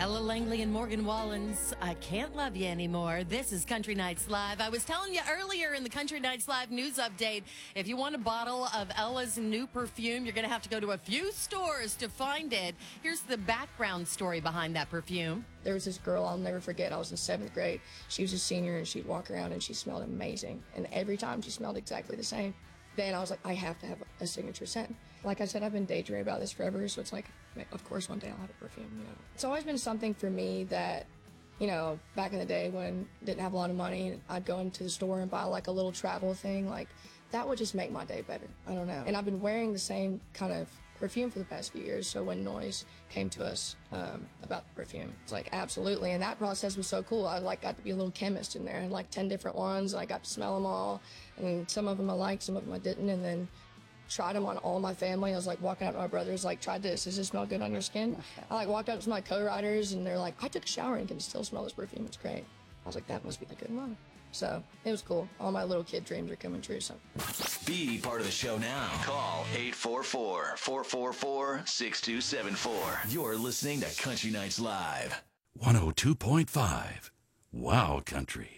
Ella Langley and Morgan Wallens, I Can't Love You Anymore. This is Country Nights Live. I was telling you earlier in the Country Nights Live news update, if you want a bottle of Ella's new perfume, you're going to have to go to a few stores to find it. Here's the background story behind that perfume. There was this girl I'll never forget. I was in 7th grade. She was a senior, and she'd walk around, and she smelled amazing. And every time she smelled exactly the same. Then I was like, I have to have a signature scent. Like I said, I've been daydreaming about this forever, so it's like, of course, one day I'll have a perfume, you know. It's always been something for me that, you know, back in the day when I didn't have a lot of money, I'd go into the store and buy like a little travel thing. Like, that would just make my day better. I don't know. And I've been wearing the same kind of perfume for the past few years, so when Noise came to us about the perfume, it's like, absolutely. And that process was so cool. I like got to be a little chemist in there. I had like 10 different ones, and I got to smell them all. And some of them I liked, some of them I didn't, and then tried them on all my family. I was like walking out to my brothers, like, try this. Does this smell good on your skin? I like walked up to my co-writers, and they're like, I took a shower and can still smell this perfume. It's great. I was like, that must be the good one. So it was cool. All my little kid dreams are coming true. So be part of the show now. Call 844-444-6274. You're listening to Country Nights Live. 102.5. Wow, country.